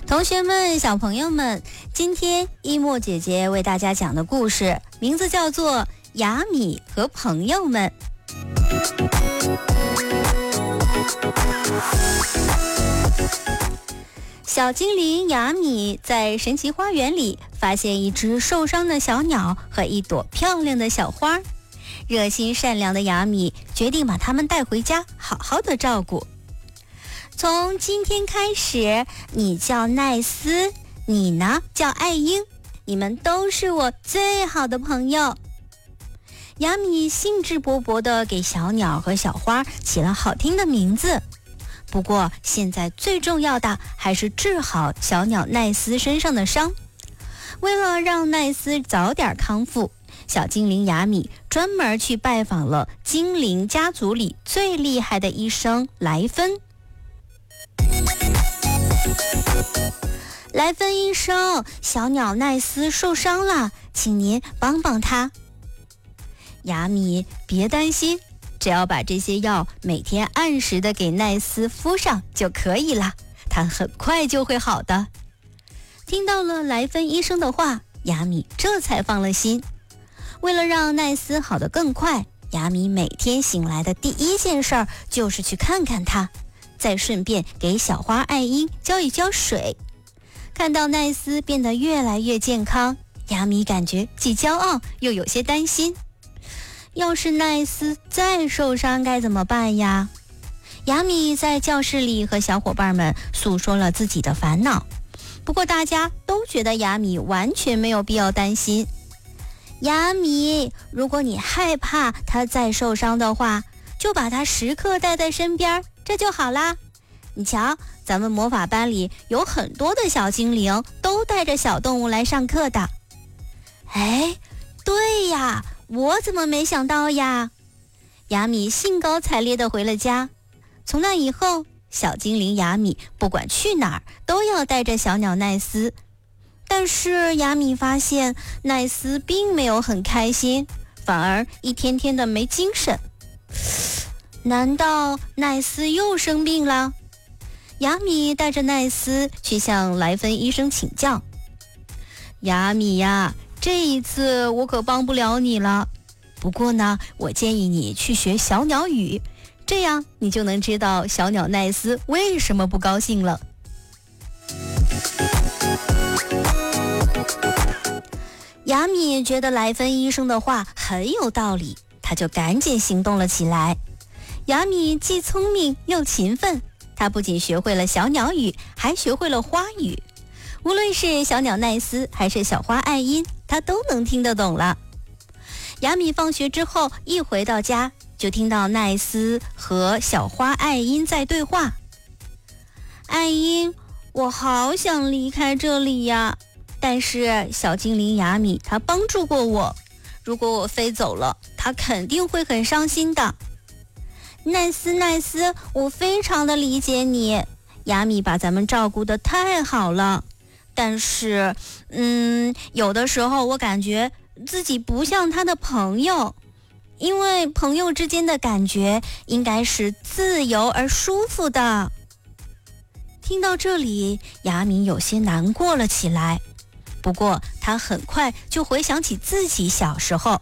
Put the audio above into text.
同学们、小朋友们，今天一莫姐姐为大家讲的故事名字叫做《雅米和朋友们》。小精灵雅米在神奇花园里发现一只受伤的小鸟和一朵漂亮的小花。热心善良的雅米决定把它们带回家，好好的照顾。从今天开始，你叫奈斯，你呢叫爱英，你们都是我最好的朋友。雅米兴致勃勃地给小鸟和小花起了好听的名字。不过现在最重要的还是治好小鸟奈斯身上的伤。为了让奈斯早点康复，小精灵雅米专门去拜访了精灵家族里最厉害的医生莱芬。莱芬医生，小鸟奈斯受伤了，请您帮帮他。雅米，别担心，只要把这些药每天按时的给奈斯敷上就可以了，他很快就会好的。听到了莱芬医生的话，雅米这才放了心。为了让奈斯好得更快，雅米每天醒来的第一件事就是去看看他，再顺便给小花爱英浇一浇水。看到奈斯变得越来越健康，雅米感觉既骄傲又有些担心。要是奈斯再受伤该怎么办呀？雅米在教室里和小伙伴们诉说了自己的烦恼，不过大家都觉得雅米完全没有必要担心。雅米，如果你害怕他再受伤的话，就把他时刻带在身边，这就好啦。你瞧，咱们魔法班里有很多的小精灵都带着小动物来上课的。哎，对呀，我怎么没想到呀？雅米兴高采烈地回了家。从那以后，小精灵雅米不管去哪儿都要带着小鸟奈斯。但是雅米发现奈斯并没有很开心，反而一天天的没精神。难道奈斯又生病了？雅米带着奈斯去向莱芬医生请教。雅米呀，这一次我可帮不了你了。不过呢，我建议你去学小鸟语，这样你就能知道小鸟奈斯为什么不高兴了。雅米觉得莱芬医生的话很有道理，他就赶紧行动了起来。雅米既聪明又勤奋，他不仅学会了小鸟语，还学会了花语。无论是小鸟奈斯还是小花爱音，他都能听得懂了。雅米放学之后一回到家，就听到奈斯和小花爱音在对话。爱音，我好想离开这里呀，但是小精灵雅米他帮助过我，如果我飞走了，他肯定会很伤心的。奈斯，我非常的理解你，雅米把咱们照顾得太好了，但是有的时候我感觉自己不像他的朋友，因为朋友之间的感觉应该是自由而舒服的。听到这里，雅米有些难过了起来，不过他很快就回想起自己小时候